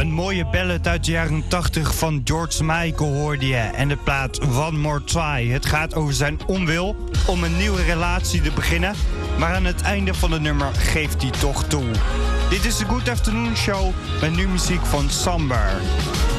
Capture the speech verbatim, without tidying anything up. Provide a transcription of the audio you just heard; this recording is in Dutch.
Een mooie ballad uit de jaren tachtig van George Michael hoorde je. En de plaat One More Try. Het gaat over zijn onwil om een nieuwe relatie te beginnen. Maar aan het einde van het nummer geeft hij toch toe. Dit is de Good Afternoon Show met nu muziek van Samber.